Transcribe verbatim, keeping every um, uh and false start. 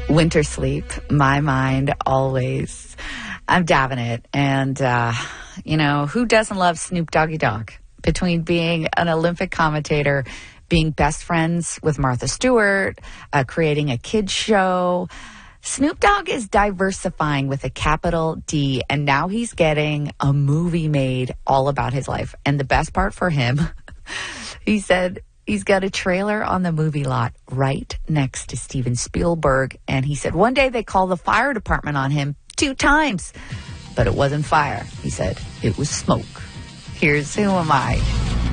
Winter Sleep, My Mind Always. I'm davin it. And, uh, you know, who doesn't love Snoop Doggy Dogg? Between being an Olympic commentator, being best friends with Martha Stewart, uh, creating a kids show, Snoop Dogg is diversifying with a capital D, and now he's getting a movie made all about his life. And the best part for him, he said he's got a trailer on the movie lot right next to Steven Spielberg. And he said one day they called the fire department on him two times, but it wasn't fire. He said it was smoke. Here's Who Am I?